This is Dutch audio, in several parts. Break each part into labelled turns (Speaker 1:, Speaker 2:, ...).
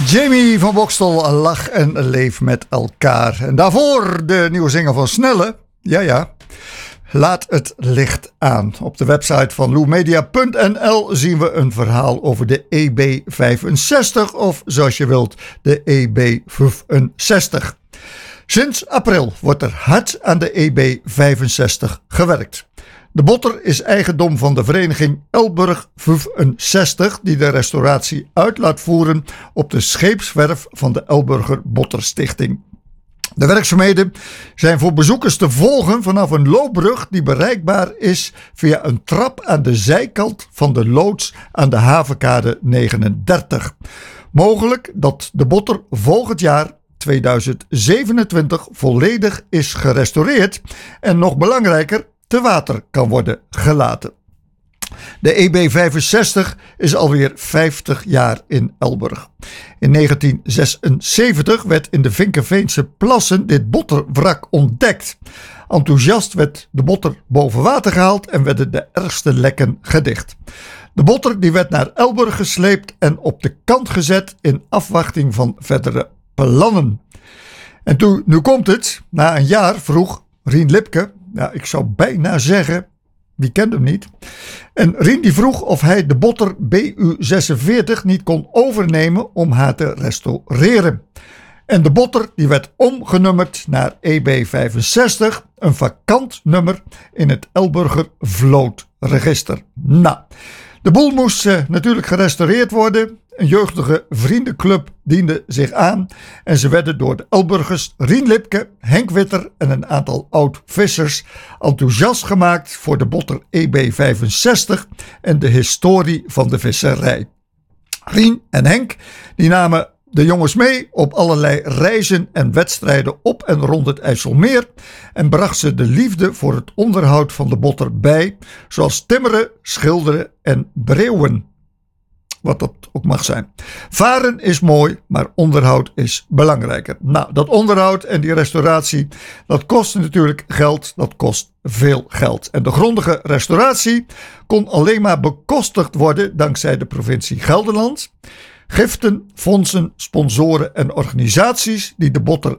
Speaker 1: Jamie van Boxtel, Lach en Leef met elkaar. En daarvoor de nieuwe single van Snelle. Ja. Laat het licht aan. Op de website van loemedia.nl zien we een verhaal over de EB65. Of zoals je wilt, de EB65. Sinds april wordt er hard aan de EB65 gewerkt. De botter is eigendom van de vereniging Elburg 65 die de restauratie uit laat voeren op de scheepswerf van de Elburger Botterstichting. De werkzaamheden zijn voor bezoekers te volgen vanaf een loopbrug die bereikbaar is via een trap aan de zijkant van de loods aan de havenkade 39. Mogelijk dat de botter volgend jaar 2027 volledig is gerestaureerd en nog belangrijker te water kan worden gelaten. De EB65 is alweer 50 jaar in Elburg. In 1976 werd in de Vinkenveense plassen dit botterwrak ontdekt. Enthousiast werd de botter boven water gehaald en werden de ergste lekken gedicht. De botter die werd naar Elburg gesleept en op de kant gezet in afwachting van verdere plannen. En toen, nu komt het, na een jaar vroeg Rien Lipke, ik zou bijna zeggen, wie kent hem niet? En Rien die vroeg of hij de botter BU46 niet kon overnemen om haar te restaureren. En de botter die werd omgenummerd naar EB65, een vakant nummer in het Elburger Vlootregister. Nou, de boel moest natuurlijk gerestaureerd worden. Een jeugdige vriendenclub diende zich aan en ze werden door de Elburgers Rien Lipke, Henk Witter en een aantal oud-vissers enthousiast gemaakt voor de botter EB65 en de historie van de visserij. Rien en Henk die namen de jongens mee op allerlei reizen en wedstrijden op en rond het IJsselmeer en bracht ze de liefde voor het onderhoud van de botter bij, zoals timmeren, schilderen en breeuwen. Wat dat ook mag zijn. Varen is mooi, maar onderhoud is belangrijker. Nou, dat onderhoud en die restauratie, dat kost natuurlijk geld. Dat kost veel geld. En de grondige restauratie kon alleen maar bekostigd worden dankzij de provincie Gelderland. Giften, fondsen, sponsoren en organisaties die de botter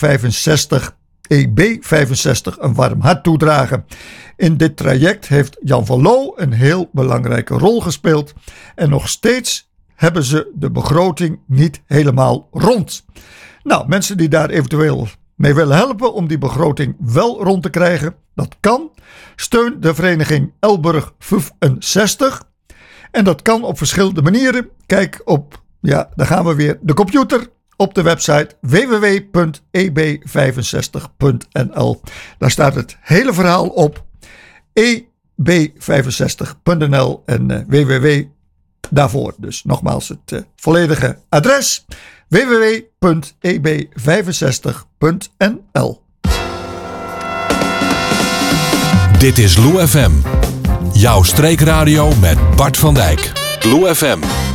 Speaker 1: EB65 een warm hart toedragen. In dit traject heeft Jan van Loo een heel belangrijke rol gespeeld en nog steeds hebben ze de begroting niet helemaal rond. Nou, mensen die daar eventueel mee willen helpen om die begroting wel rond te krijgen, dat kan. Steun de vereniging Elburg 65 en dat kan op verschillende manieren. Kijk op, daar gaan we weer, de computer. Op de website www.eb65.nl. Daar staat het hele verhaal op. eb65.nl en www daarvoor. Dus nogmaals het volledige adres. www.eb65.nl.
Speaker 2: Dit is Lou FM. Jouw streekradio met Bart van Dijk. Lou FM.